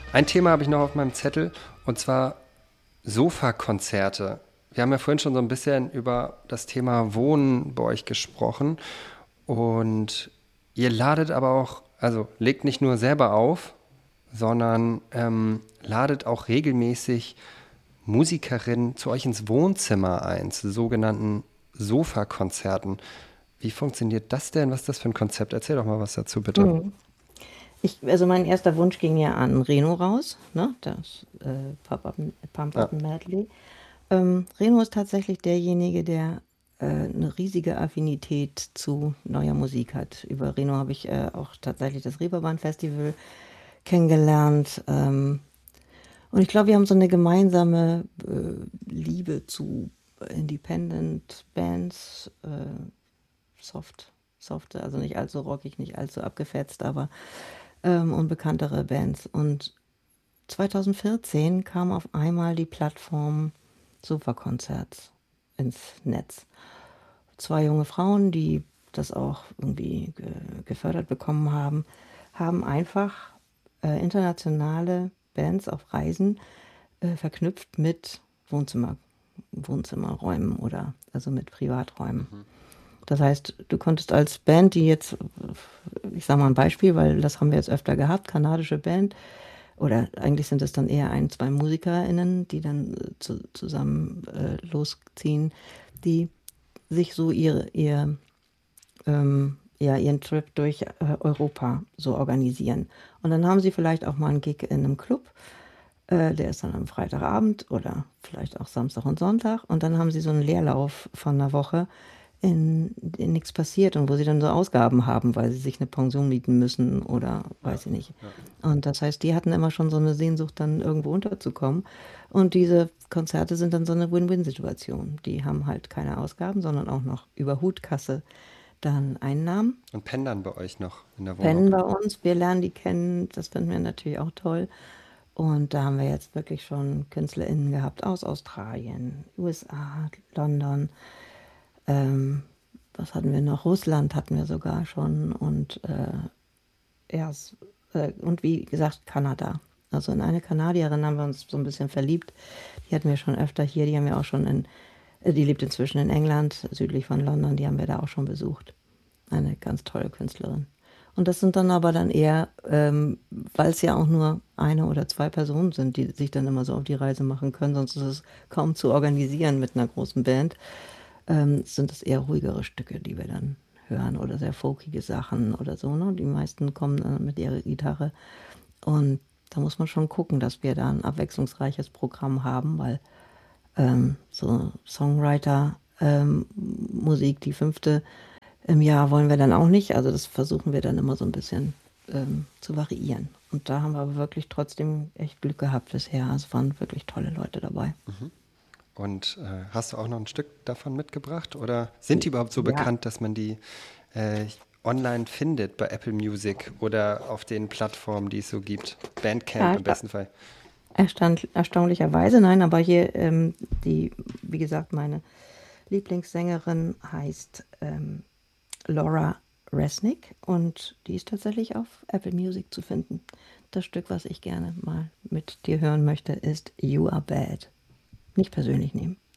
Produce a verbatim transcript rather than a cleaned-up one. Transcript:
Ein Thema habe ich noch auf meinem Zettel und zwar Sofakonzerte. Wir haben ja vorhin schon so ein bisschen über das Thema Wohnen bei euch gesprochen und ihr ladet aber auch, also legt nicht nur selber auf, sondern ähm, ladet auch regelmäßig Musikerinnen zu euch ins Wohnzimmer ein, zu sogenannten Sofakonzerten. Wie funktioniert das denn? Was ist das für ein Konzept? Erzähl doch mal was dazu, bitte. Mhm. Ich, also mein erster Wunsch ging ja an Reno raus, ne? Das äh, Pump Up, Pump Ja. Up Medley. Ähm, Reno ist tatsächlich derjenige, der äh, eine riesige Affinität zu neuer Musik hat. Über Reno habe ich äh, auch tatsächlich das Reeperbahn Festival kennengelernt. Ähm, und ich glaube, wir haben so eine gemeinsame äh, Liebe zu Independent Bands, äh, soft, soft, also nicht allzu rockig, nicht allzu abgefetzt, aber ähm, unbekanntere Bands. Und zwanzig vierzehn kam auf einmal die Plattform Sofa-Konzerts ins Netz. Zwei junge Frauen, die das auch irgendwie ge gefördert bekommen haben, haben einfach äh, internationale Bands auf Reisen äh, verknüpft mit Wohnzimmer, Wohnzimmerräumen oder also mit Privaträumen. Mhm. Das heißt, du konntest als Band, die jetzt, ich sage mal ein Beispiel, weil das haben wir jetzt öfter gehabt, kanadische Band, oder eigentlich sind es dann eher ein, zwei MusikerInnen, die dann äh, zu, zusammen äh, losziehen, die sich so ihre, ihr, ähm, ja, ihren Trip durch äh, Europa so organisieren. Und dann haben sie vielleicht auch mal einen Gig in einem Club, äh, der ist dann am Freitagabend oder vielleicht auch Samstag und Sonntag. Und dann haben sie so einen Leerlauf von einer Woche, in, in nichts passiert und wo sie dann so Ausgaben haben, weil sie sich eine Pension mieten müssen oder Ja, weiß ich nicht. ja. Und das heißt, die hatten immer schon so eine Sehnsucht, dann irgendwo unterzukommen. Und diese Konzerte sind dann so eine Win-Win-Situation. Die haben halt keine Ausgaben, sondern auch noch über Hutkasse dann Einnahmen. Und pennen dann bei euch noch in der Wohnung. Pennen bei uns, wir lernen die kennen, das finden wir natürlich auch toll. Und da haben wir jetzt wirklich schon KünstlerInnen gehabt aus Australien, U S A, London, ähm, was hatten wir noch? Russland hatten wir sogar schon und äh, ja, s- äh, und wie gesagt, Kanada. Also in eine Kanadierin haben wir uns so ein bisschen verliebt. Die hatten wir schon öfter hier, die haben wir auch schon in, äh, die lebt inzwischen in England, südlich von London, die haben wir da auch schon besucht. Eine ganz tolle Künstlerin. Und das sind dann aber dann eher, ähm, weil es ja auch nur eine oder zwei Personen sind, die sich dann immer so auf die Reise machen können, sonst ist es kaum zu organisieren mit einer großen Band, ähm, sind es eher ruhigere Stücke, die wir dann hören oder sehr folkige Sachen oder so. Ne? Die meisten kommen dann mit ihrer Gitarre und da muss man schon gucken, dass wir da ein abwechslungsreiches Programm haben, weil ähm, so Songwriter, ähm, Musik, die fünfte im Jahr wollen wir dann auch nicht. Also das versuchen wir dann immer so ein bisschen ähm, zu variieren. Und da haben wir aber wirklich trotzdem echt Glück gehabt bisher. Es waren wirklich tolle Leute dabei. Mhm. Und äh, hast du auch noch ein Stück davon mitgebracht? Oder sind die überhaupt so Ja, bekannt, dass man die äh, online findet bei Apple Music oder auf den Plattformen, die es so gibt? ja, Bandcamp im ersta besten Fall. erstand, erstaunlicherweise, nein, aber hier ähm, die, wie gesagt, meine Lieblingssängerin heißt ähm, Laura Resnick und die ist tatsächlich auf Apple Music zu finden. Das Stück, was ich gerne mal mit dir hören möchte, ist You Are Bad. Nicht persönlich nehmen.